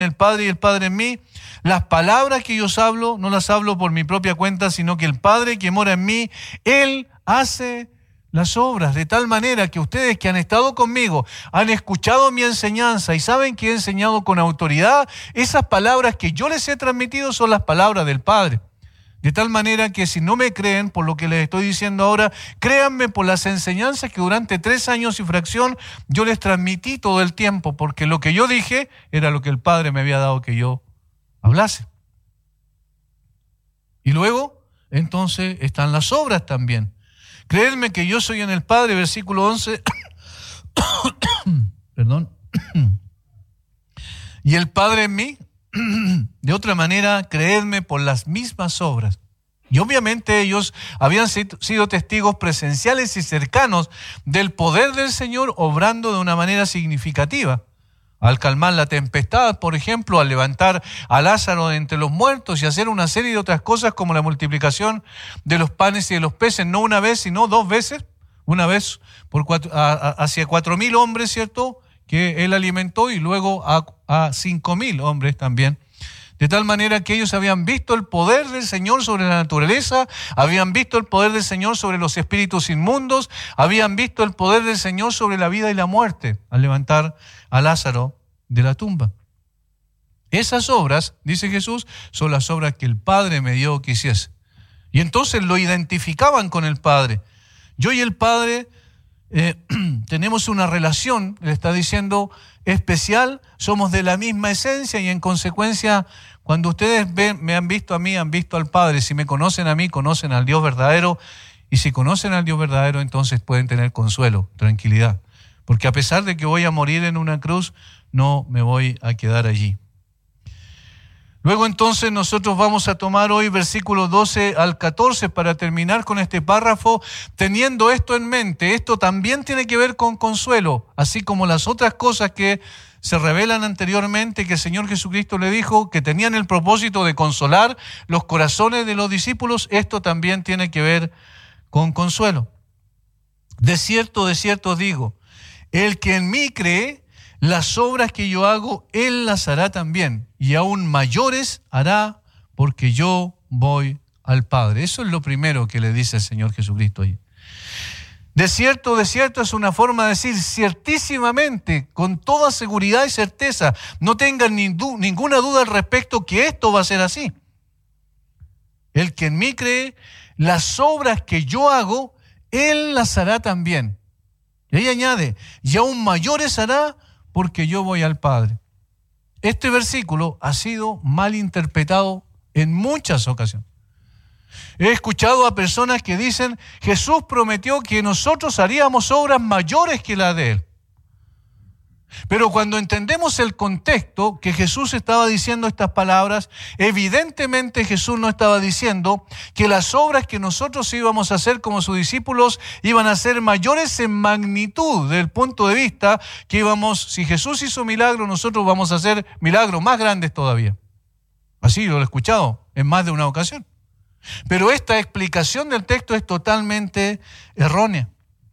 el Padre y el Padre en mí. Las palabras que yo os hablo, no las hablo por mi propia cuenta, sino que el Padre que mora en mí, Él hace las obras, de tal manera que ustedes que han estado conmigo, han escuchado mi enseñanza y saben que he enseñado con autoridad, esas palabras que yo les he transmitido son las palabras del Padre. De tal manera que si no me creen por lo que les estoy diciendo ahora, créanme por las enseñanzas que durante 3 años y fracción yo les transmití todo el tiempo, porque lo que yo dije era lo que el Padre me había dado que yo hablase. Y luego, entonces, están las obras también. Creedme que yo soy en el Padre, versículo 11, perdón, y el Padre en mí. De otra manera, creedme por las mismas obras. Y obviamente ellos habían sido testigos presenciales y cercanos del poder del Señor obrando de una manera significativa. Al calmar la tempestad, por ejemplo, al levantar a Lázaro de entre los muertos y hacer una serie de otras cosas como la multiplicación de los panes y de los peces, no una vez, sino 2 veces. Una vez hacia 4,000 hombres, ¿cierto?, que Él alimentó, y luego a 5,000 hombres también. De tal manera que ellos habían visto el poder del Señor sobre la naturaleza, habían visto el poder del Señor sobre los espíritus inmundos, habían visto el poder del Señor sobre la vida y la muerte, al levantar a Lázaro de la tumba. Esas obras, dice Jesús, son las obras que el Padre me dio que hiciese. Y entonces lo identificaban con el Padre. Yo y el Padre tenemos una relación, le está diciendo, especial, somos de la misma esencia y en consecuencia, cuando ustedes me han visto a mí, han visto al Padre. Si me conocen a mí, conocen al Dios verdadero, y si conocen al Dios verdadero, entonces pueden tener consuelo, tranquilidad, porque a pesar de que voy a morir en una cruz, no me voy a quedar allí. Luego entonces nosotros vamos a tomar hoy versículos 12 al 14 para terminar con este párrafo, teniendo esto en mente. Esto también tiene que ver con consuelo, así como las otras cosas que se revelan anteriormente, que el Señor Jesucristo le dijo que tenían el propósito de consolar los corazones de los discípulos. Esto también tiene que ver con consuelo. De cierto os digo, el que en mí cree, las obras que yo hago, Él las hará también, y aún mayores hará, porque yo voy al Padre. Eso es lo primero que le dice el Señor Jesucristo ahí. De cierto es una forma de decir ciertísimamente, con toda seguridad y certeza. No tengan ninguna duda al respecto que esto va a ser así. El que en mí cree, las obras que yo hago, Él las hará también. Y ahí añade, y aún mayores hará, porque yo voy al Padre. Este versículo ha sido mal interpretado en muchas ocasiones. He escuchado a personas que dicen, Jesús prometió que nosotros haríamos obras mayores que las de Él. Pero cuando entendemos el contexto que Jesús estaba diciendo estas palabras, evidentemente Jesús no estaba diciendo que las obras que nosotros íbamos a hacer como sus discípulos iban a ser mayores en magnitud, desde el punto de vista que si Jesús hizo milagros, nosotros vamos a hacer milagros más grandes todavía. Así lo he escuchado en más de una ocasión. Pero esta explicación del texto es totalmente errónea.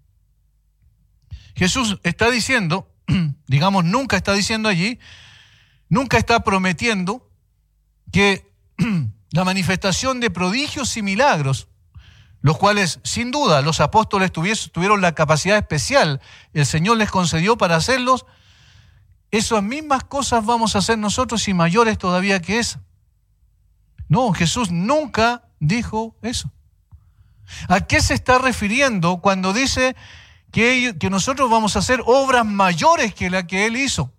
Jesús está diciendo, nunca está diciendo allí, nunca está prometiendo que la manifestación de prodigios y milagros, los cuales sin duda los apóstoles tuvieron la capacidad especial, el Señor les concedió para hacerlos, esas mismas cosas vamos a hacer nosotros y mayores todavía que esas. No, Jesús nunca dijo eso. ¿A qué se está refiriendo cuando dice que nosotros vamos a hacer obras mayores que la que Él hizo?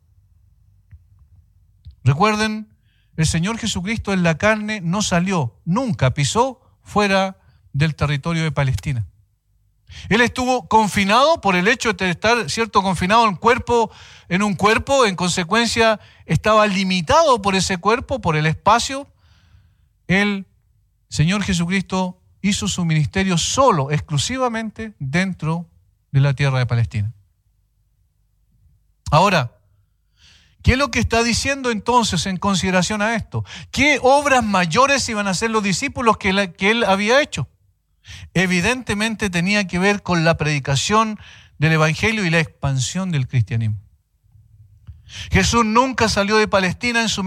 Recuerden, el Señor Jesucristo en la carne no salió, nunca pisó fuera del territorio de Palestina. Él estuvo confinado por el hecho de estar, confinado en un cuerpo, en consecuencia estaba limitado por ese cuerpo, por el espacio. El Señor Jesucristo hizo su ministerio solo, exclusivamente dentro de la tierra de Palestina. Ahora, ¿qué es lo que está diciendo entonces en consideración a esto? ¿Qué obras mayores iban a hacer los discípulos que Él había hecho? Evidentemente tenía que ver con la predicación del Evangelio y la expansión del cristianismo. Jesús nunca salió de Palestina en su